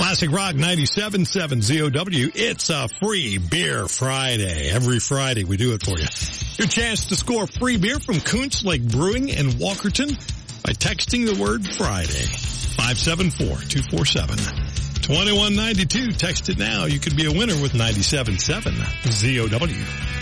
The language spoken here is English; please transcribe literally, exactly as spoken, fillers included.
Classic Rock ninety-seven point seven Z O W. It's a free beer Friday. Every Friday we do it for you. Your chance to score free beer from Kuntz Lake Brewing in Walkerton by texting the word Friday. five seven four, two four seven, two one nine two. Text it now. You could be a winner with ninety-seven point seven Z O W.